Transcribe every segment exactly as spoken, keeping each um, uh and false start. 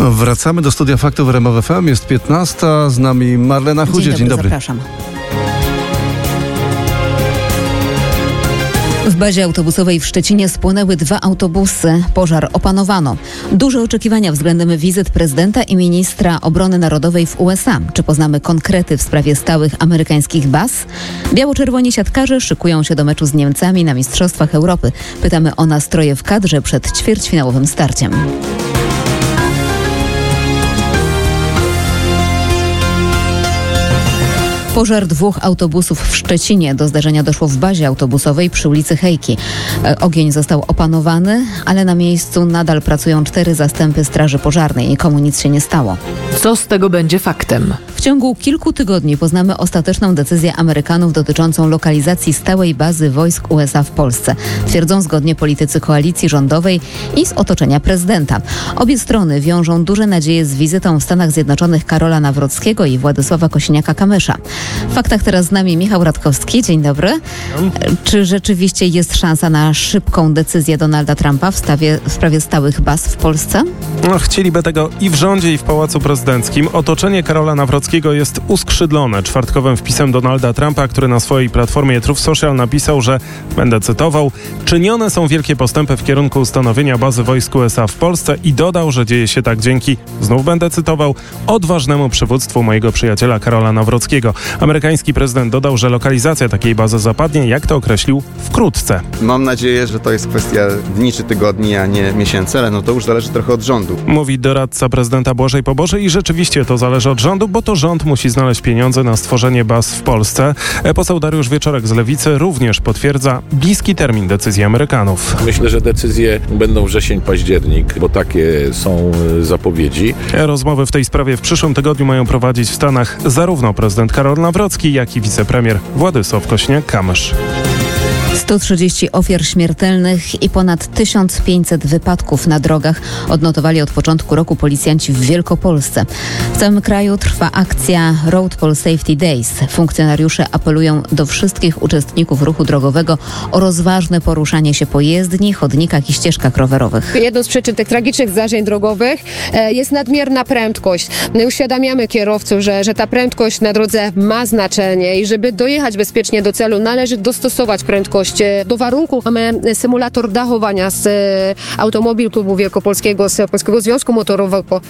Wracamy do studia Faktów w R M F F M. Jest piętnasta. Z nami Marlena Chudzie. Dzień dobry. Dzień dobry. Zapraszam. W bazie autobusowej w Szczecinie spłonęły dwa autobusy. Pożar opanowano. Duże oczekiwania względem wizyt prezydenta i ministra obrony narodowej w U S A. Czy poznamy konkrety w sprawie stałych amerykańskich baz? Biało-czerwoni siatkarze szykują się do meczu z Niemcami na Mistrzostwach Europy. Pytamy o nastroje w kadrze przed ćwierćfinałowym starciem. Pożar dwóch autobusów w Szczecinie. Do zdarzenia doszło w bazie autobusowej przy ulicy Hejki. Ogień został opanowany, ale na miejscu nadal pracują cztery zastępy straży pożarnej. Nikomu nic się nie stało. Co z tego będzie faktem? W ciągu kilku tygodni poznamy ostateczną decyzję Amerykanów dotyczącą lokalizacji stałej bazy wojsk U S A w Polsce. Twierdzą zgodnie politycy koalicji rządowej i z otoczenia prezydenta. Obie strony wiążą duże nadzieje z wizytą w Stanach Zjednoczonych Karola Nawrockiego i Władysława Kosiniaka-Kamysza. W faktach teraz z nami Michał Radkowski. Dzień dobry. Czy rzeczywiście jest szansa na szybką decyzję Donalda Trumpa w, stawie, w sprawie stałych baz w Polsce? No, chcieliby tego i w rządzie, i w Pałacu Prezydenckim. Otoczenie Karola Nawrockiego jest uskrzydlone czwartkowym wpisem Donalda Trumpa, który na swojej platformie Truth Social napisał, że, będę cytował, czynione są wielkie postępy w kierunku ustanowienia bazy wojsk U S A w Polsce i dodał, że dzieje się tak dzięki, znów będę cytował, odważnemu przywództwu mojego przyjaciela Karola Nawrockiego. Amerykański prezydent dodał, że lokalizacja takiej bazy zapadnie, jak to określił, wkrótce. Mam nadzieję, że to jest kwestia dni czy tygodni, a nie miesięcy, ale no to już zależy trochę od rządu. Mówi doradca prezydenta Błażej Pobożej i rzeczywiście to zależy od rządu, bo to rząd musi znaleźć pieniądze na stworzenie baz w Polsce. Poseł Dariusz Wieczorek z Lewicy również potwierdza bliski termin decyzji Amerykanów. Myślę, że decyzje będą wrzesień, październik, bo takie są zapowiedzi. Rozmowy w tej sprawie w przyszłym tygodniu mają prowadzić w Stanach zarówno prezydent Karol Nawrocki, jak i wicepremier Władysław Kosiniak-Kamysz. sto trzydzieści ofiar śmiertelnych i ponad tysiąc pięćset wypadków na drogach odnotowali od początku roku policjanci w Wielkopolsce. W całym kraju trwa akcja Road Pol Safety Days. Funkcjonariusze apelują do wszystkich uczestników ruchu drogowego o rozważne poruszanie się po jezdni, chodnikach i ścieżkach rowerowych. Jedną z przyczyn tych tragicznych zdarzeń drogowych jest nadmierna prędkość. My uświadamiamy kierowców, że, że ta prędkość na drodze ma znaczenie i żeby dojechać bezpiecznie do celu, należy dostosować prędkość do warunków. Mamy symulator dachowania z Automobil Klubu Wielkopolskiego, z Polskiego Związku Motorowego.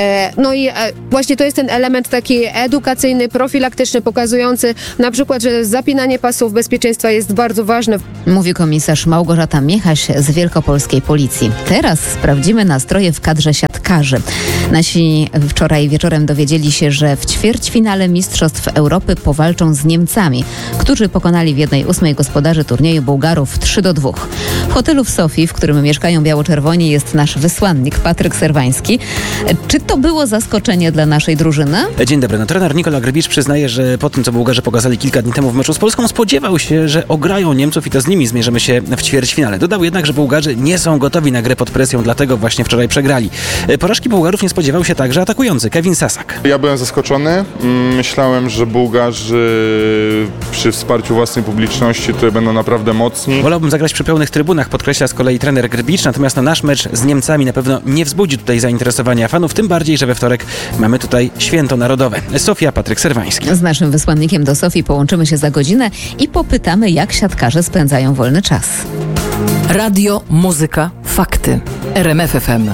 No i właśnie to jest ten element taki edukacyjny, profilaktyczny, pokazujący na przykład, że zapinanie pasów bezpieczeństwa jest bardzo ważne. Mówi komisarz Małgorzata Miechaś z Wielkopolskiej Policji. Teraz sprawdzimy nastroje w kadrze siatkarzy. Nasi wczoraj wieczorem dowiedzieli się, że w ćwierćfinale Mistrzostw Europy powalczą z Niemcami, którzy pokonali w jednej ósmej gospodarzy turnieju Bułgarów trzy do dwóch. W hotelu w Sofii, w którym mieszkają biało-czerwoni, jest nasz wysłannik Patryk Serwański. Czy to było zaskoczenie dla naszej drużyny? Dzień dobry. No, trener Nikola Grbić przyznaje, że po tym, co Bułgarzy pokazali kilka dni temu w meczu z Polską, spodziewał się, że ograją Niemców i to z nimi zmierzymy się w ćwierćfinale. Dodał jednak, że Bułgarzy nie są gotowi na grę pod presją, dlatego właśnie wczoraj przegrali. Porażki Bułgarów nie spodziewał się także atakujący Kevin Sasak. Ja byłem zaskoczony. Myślałem, że Bułgarzy przy wsparciu własnej publiczności tutaj będą naprawdę mocni. Wolałbym zagrać przy pełnych trybunach, podkreśla z kolei trener Grbić, natomiast no, nasz mecz z Niemcami na pewno nie wzbudzi tutaj zainteresowania fanów, tym bardziej, że we wtorek mamy tutaj święto narodowe. Sofia, Patryk Serwański. Z naszym wysłannikiem do Sofii połączymy się za godzinę i popytamy, jak siatkarze spędzają wolny czas. Radio, muzyka, fakty. R M F F M.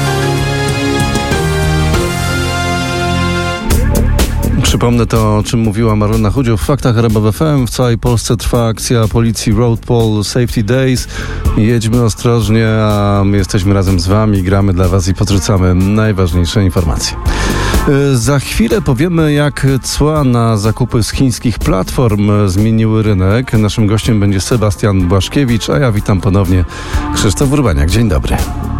Przypomnę to, o czym mówiła Marlena Chudzie w faktach R M F F M. W całej Polsce trwa akcja policji Road Pol Safety Days. Jedźmy ostrożnie, a my jesteśmy razem z wami, gramy dla was i podrzucamy najważniejsze informacje. Za chwilę powiemy, jak cła na zakupy z chińskich platform zmieniły rynek. Naszym gościem będzie Sebastian Błaszkiewicz, a ja witam ponownie Krzysztof Urbaniak. Dzień dobry.